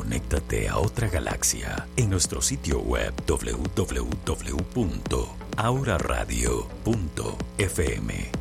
conéctate a otra galaxia en nuestro sitio web www.auraradio.fm.